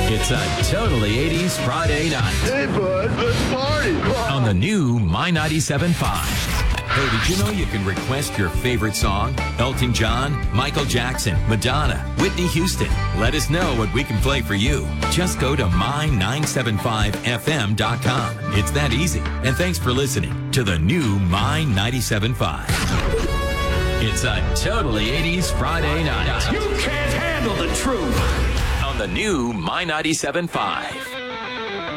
It's a totally 80s Friday night. Hey, bud, let's party. On the new My 97.5. Hey, did you know you can request your favorite song? Elton John, Michael Jackson, Madonna, Whitney Houston. Let us know what we can play for you. Just go to my975fm.com. It's that easy. And thanks for listening to the new My 97.5. It's a totally 80s Friday night. You can't handle the truth. On the new My 97.5.